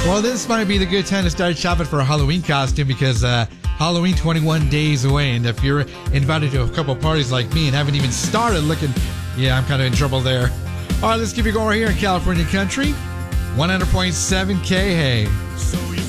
Well, this might be the good time to start shopping for a Halloween costume because Halloween 21 days away. And if you're invited to a couple parties like me and haven't even started looking, yeah, I'm kind of in trouble there. All right, let's keep it going here in California Country. 100.7 K. Hey.